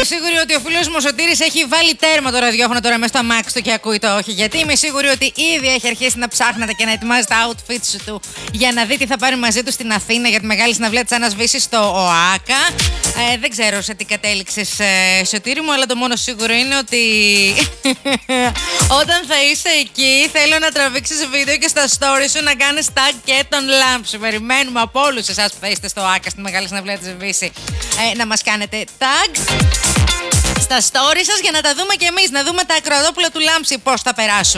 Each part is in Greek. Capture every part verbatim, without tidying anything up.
σίγουρη ότι ο φίλος μου ο Σωτήρης έχει βάλει τέρμα το ραδιόφωνο τώρα μέσα στο αμάξι του και ακούει το όχι. Γιατί είμαι σίγουρη ότι ήδη έχει αρχίσει να ψάχνεται και να ετοιμάζει τα outfits του για να δει τι θα πάρει μαζί του στην Αθήνα για τη μεγάλη συναυλία της Άννας Βύσσης στο ΟΑΚΑ. Ε, δεν ξέρω σε τι κατέληξες, ε, Σωτήρη μου, αλλά το μόνο σίγουρο είναι ότι όταν θα είσαι εκεί θέλω να τραβήξεις βίντεο και στα stories σου να κάνεις tag και τον Λάμψη. Περιμένουμε από όλους εσάς που θα είστε στο ΟΑΚΑ στη μεγάλη συναυλία της Βύσση ε, να μας κάνετε tag στα stories σας για να τα δούμε κι εμείς, να δούμε τα ακροατόπουλα του Λάμψη πώς θα περάσουν.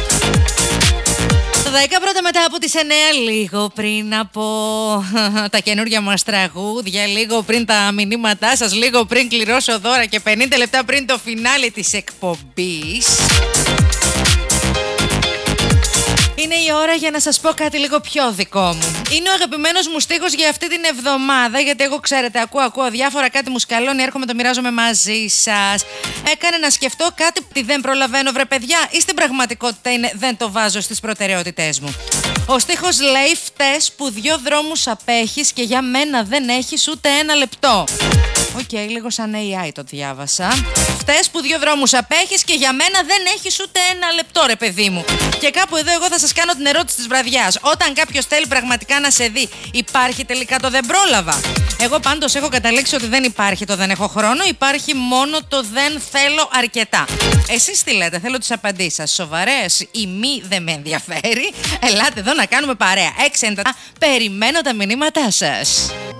Το δέκα πρώτα μετά από τις εννέα, λίγο πριν από τα καινούργια μας τραγούδια, λίγο πριν τα μηνύματά σας, λίγο πριν κληρώσω δώρα και πενήντα λεπτά πριν το φινάλε της εκπομπής. Είναι η ώρα για να σας πω κάτι λίγο πιο δικό μου. Είναι ο αγαπημένος μου στίχος για αυτή την εβδομάδα, γιατί εγώ ξέρετε, ακούω, ακούω διάφορα, κάτι μου σκαλώνει, έρχομαι, το μοιράζομαι μαζί σας. Έκανε να σκεφτώ κάτι που δεν προλαβαίνω, βρε παιδιά, ή στην πραγματικότητα είναι δεν το βάζω στις προτεραιότητές μου. Ο στίχος λέει: φταίς που δυο δρόμους απέχεις και για μένα δεν έχεις ούτε ένα λεπτό. Οκ, okay, λίγο σαν έι άι το διάβασα. Φταίς που δύο δρόμους απέχεις και για μένα δεν έχεις ούτε ένα λεπτό, ρε παιδί μου. Και κάπου εδώ εγώ θα σας κάνω την ερώτηση της βραδιάς. Όταν κάποιος θέλει πραγματικά να σε δει, υπάρχει τελικά το δεν πρόλαβα? Εγώ πάντως έχω καταλήξει ότι δεν υπάρχει το δεν έχω χρόνο, υπάρχει μόνο το δεν θέλω αρκετά. Εσείς τι λέτε, θέλω τις απαντήσεις σας. Σοβαρές ή μη, δεν με ενδιαφέρει. Ελάτε εδώ να κάνουμε παρέα. έξι εννιά, περιμένω τα μηνύματά σας.